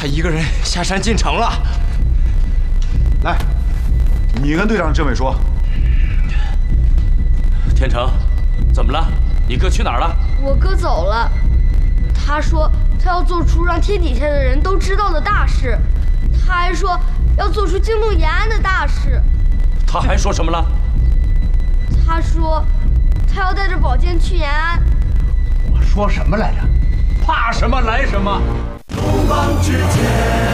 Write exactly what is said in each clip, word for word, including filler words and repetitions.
他一个人下山进城了。 来，你跟队长政委说。 天成，怎么了？你哥去哪儿了？ 我哥走了，他说他要做出让天底下的人都知道的大事，他还说要做出惊动延安的大事。 他还说什么了？ 他说他要带着宝剑去延安。 我说什么来着？怕什么来什么。 鲁莽之间。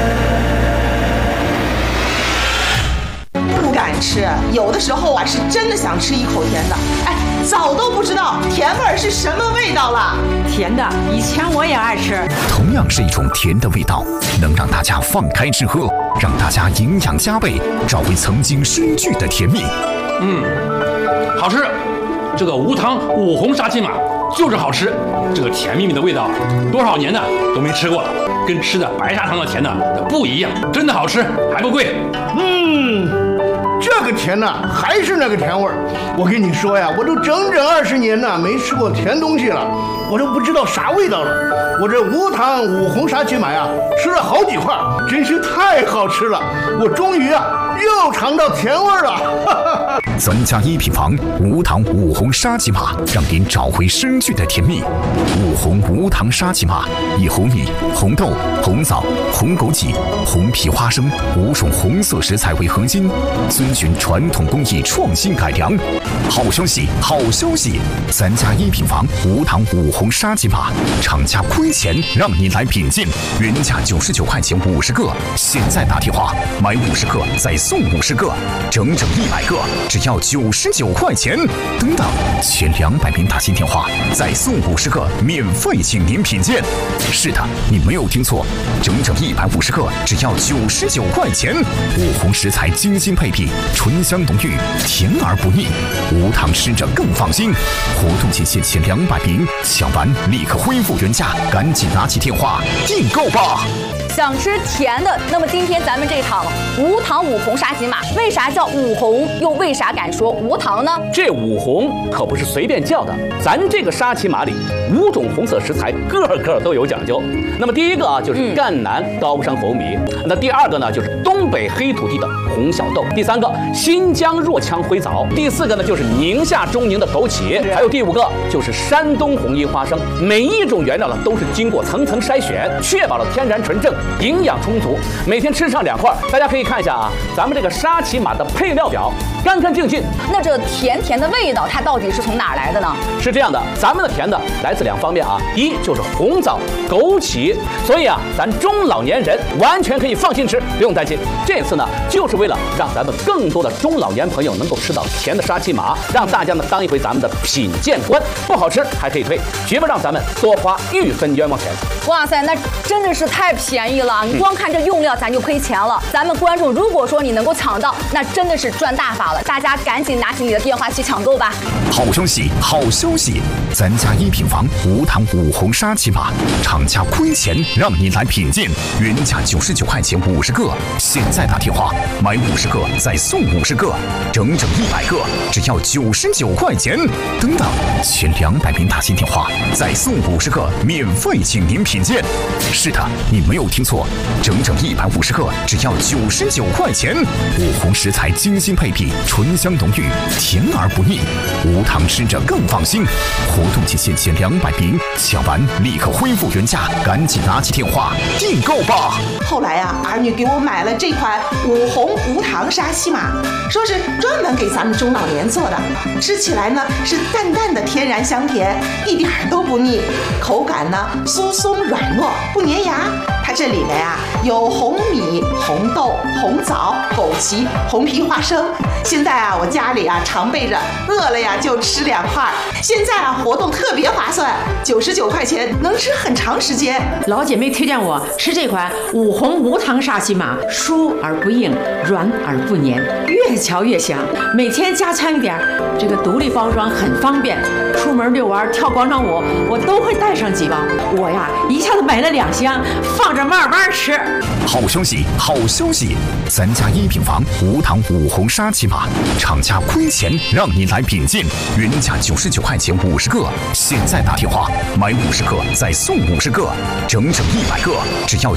不敢吃，有的时候啊是真的想吃一口甜的。哎，早都不知道甜味儿是什么味道了。 甜的，以前我也爱吃。 同样是一种甜的味道，能让大家放开吃喝，让大家营养加倍，找回曾经深聚的甜蜜。 嗯，好吃。这个无糖五红沙琪玛就是好吃，这个甜蜜蜜的味道，多少年呢都没吃过了，跟吃的白砂糖的甜呢不一样，真的好吃，还不贵。 嗯，这个甜呢还是那个甜味儿。我跟你说呀，我都整整二十年呢没吃过甜东西了，我都不知道啥味道了。我这无糖五红沙琪玛呀，吃了好几块，真是太好吃了。我终于啊又尝到甜味了。 咱家一品房无糖五红沙琪玛，让您找回深聚的甜蜜。五红无糖沙琪玛以红米、红豆、红枣、红枸杞、红皮花生五种红色食材为核心，遵循传统工艺创新改良。好消息，好消息！咱家一品房无糖五红沙琪玛，厂家亏钱让您来品鉴，原价九十九块钱五十个，现在打电话买五十个再送五十个，整整一百个，只要九十九块钱。等等，前两百名打进电话再送五十个，免费请您品鉴。是的，你没有听错，整整一百五十个，只要九十九块钱。五红食材精心配比，醇香浓郁，甜而不腻，无糖吃着更放心。活动期限前两百名，抢完立刻恢复原价，赶紧拿起电话订购吧。 想吃甜的，那么今天咱们这场无糖五红沙琪玛，为啥叫五红，又为啥敢说无糖呢？ 这五红可不是随便叫的，咱这个沙琪玛里五种红色食材个个都有讲究。那么第一个啊就是赣南高山红米，嗯、那第二个呢就是东北黑土地的红小豆，第三个新疆若羌灰枣，第四个呢就是宁夏中宁的枸杞，还有第五个就是山东红衣花生。每一种原料呢都是经过层层筛选，确保了天然纯正。营养充足，每天吃上两块。大家可以看一下啊，咱们这个沙琪玛的配料表，干干净净。 那这甜甜的味道，它到底是从哪儿来的呢？ 是这样的，咱们的甜的来自两方面啊，一就是红枣、枸杞，所以啊，咱中老年人完全可以放心吃，不用担心。这次呢，就是为了让咱们更多的中老年朋友能够吃到甜的沙琪玛，让大家呢当一回咱们的品鉴官，不好吃还可以退，绝不让咱们多花一分冤枉钱。 哇塞，那真的是太便宜了！你光看这用料，咱就亏钱了。咱们观众，如果说你能够抢到，那真的是赚大发了。大家赶紧拿起你的电话去抢购吧！ 好消息，好消息！咱家一品房无糖五红沙琪玛，厂家亏钱让您来品鉴，原价九十九块钱五十个，现在打电话买五十个再送五十个，整整一百个，只要九十九块钱。等等，前两百名打进电话再送五十个，免费请您品鉴。是的，你没有听错，整整一百五十个，只要九十九块钱。五红食材精心配比，醇香浓郁，甜而不腻，无糖吃着更放心。活动期限前两百名，抢完立刻恢复原价，赶紧拿起电话订购吧。 后来啊，儿女给我买了这款五红无糖沙琪玛，说是专门给咱们中老年做的，吃起来呢是淡淡的天然香甜，一点都不腻，口感呢酥松软糯，不粘牙。它这里面啊有红米、红豆、红枣、枸杞、红皮花生。现在啊，我家里啊常备着，饿了呀就吃两块。现在啊活动特别划算，九十九块钱能吃很长时间。 老姐妹推荐我吃这款五红无糖沙琪玛，酥而不硬，软而不粘，越嚼越香。每天加强一点，这个独立包装很方便。出门遛弯、跳广场舞，我都会带上几包。我呀一下子买了两箱，放着慢慢吃。 好消息，好消息！咱家一品房无糖五红沙琪玛，厂家亏钱让您来品鉴，原价九十九块钱五十个，现在打电话买五十个再送五十个，整整一百个，只要